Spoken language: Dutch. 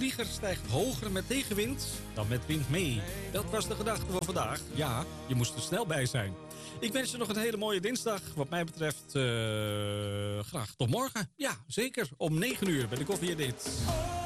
vlieger stijgt hoger met tegenwind dan met wind mee. Dat was de gedachte van vandaag. Ja, je moest er snel bij zijn. Ik wens je nog een hele mooie dinsdag. Wat mij betreft graag tot morgen. Ja, zeker. Om 9 uur ben ik of hier dit.